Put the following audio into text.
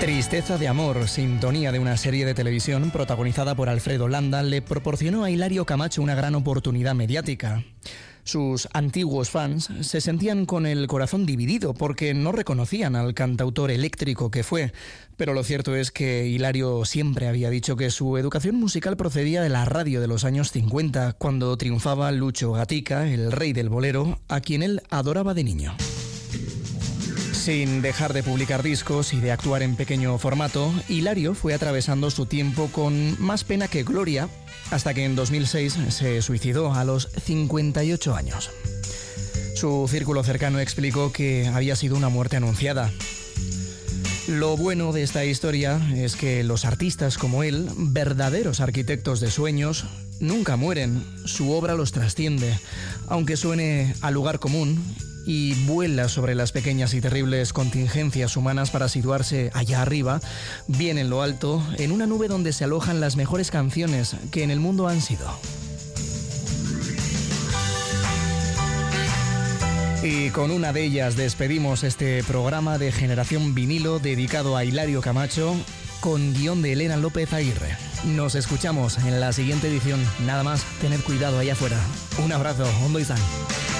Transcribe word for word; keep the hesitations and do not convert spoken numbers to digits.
Tristeza de amor, sintonía de una serie de televisión protagonizada por Alfredo Landa, le proporcionó a Hilario Camacho una gran oportunidad mediática. Sus antiguos fans se sentían con el corazón dividido porque no reconocían al cantautor eléctrico que fue. Pero lo cierto es que Hilario siempre había dicho que su educación musical procedía de la radio de los años cincuenta, cuando triunfaba Lucho Gatica, el rey del bolero, a quien él adoraba de niño. Sin dejar de publicar discos y de actuar en pequeño formato, Hilario fue atravesando su tiempo con más pena que gloria, hasta que en dos mil seis se suicidó a los cincuenta y ocho años. Su círculo cercano explicó que había sido una muerte anunciada. Lo bueno de esta historia es que los artistas como él, verdaderos arquitectos de sueños, nunca mueren. Su obra los trasciende, aunque suene a lugar común, y vuela sobre las pequeñas y terribles contingencias humanas para situarse allá arriba, bien en lo alto, en una nube donde se alojan las mejores canciones que en el mundo han sido. Y con una de ellas despedimos este programa de Generación Vinilo dedicado a Hilario Camacho, con guión de Elena López Aguirre. Nos escuchamos en la siguiente edición. Nada más, tener cuidado allá afuera. Un abrazo, ondo izan.